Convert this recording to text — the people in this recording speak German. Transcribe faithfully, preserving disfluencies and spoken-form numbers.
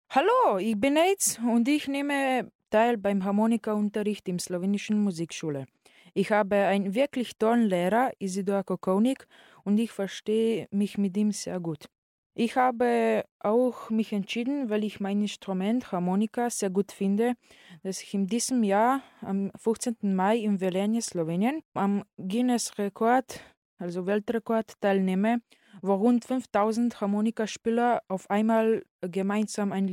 Hallo, ich bin Aids und ich nehme teil beim Harmonikaunterricht im slowenischen Musikschule. Ich habe einen wirklich tollen Lehrer, Isidor Kokonik, und ich verstehe mich mit ihm sehr gut. Ich habe auch mich entschieden, weil ich mein Instrument Harmonika sehr gut finde, dass ich in diesem Jahr am fünfzehnten Mai in Velenje, Slowenien, am Guinness-Rekord, also Weltrekord, teilnehme, wo rund fünftausend Harmonikaspieler auf einmal gemeinsam ein